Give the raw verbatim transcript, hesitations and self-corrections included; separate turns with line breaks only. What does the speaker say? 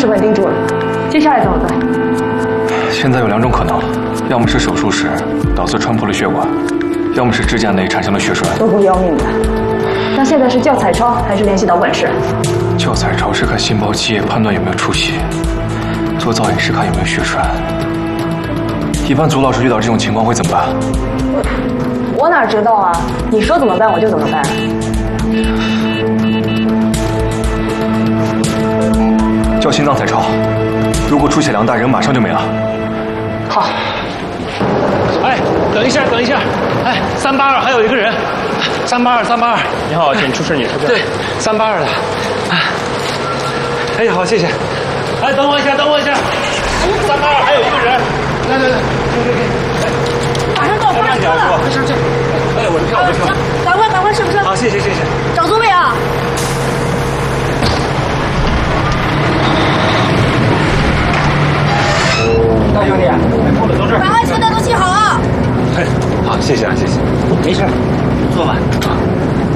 是稳定住了，接下来怎么办？
现在有两种可能，要么是手术时导致穿破了血管，要么是指甲内产生了血栓，
都不要命的。那现在是叫彩超还是联系导管室？
叫彩超是看心包积液判断有没有出血，做造影是看有没有血栓。一般祖老师遇到这种情况会怎么办？
我哪知道啊？你说怎么办我就怎么办。
叫心脏彩超，如果出血量大，人马上就没了。
好。
哎，等一下，等一下，哎，三八二还有一个人，三八二，三八二。
你好，请出示你的车票。
对，三八二的。哎，好，谢谢。哎，等我一下，等我一下。三八二还有一个人，来来来，给给给。
马上到发车了。
上车。哎，我的票，我的票。
赶快，赶快上车。
好，谢谢谢谢。
找座位啊。
大兄弟，后面都是。
把安全带都系好啊。
嘿，好，谢谢啊，谢谢。
没事，坐吧。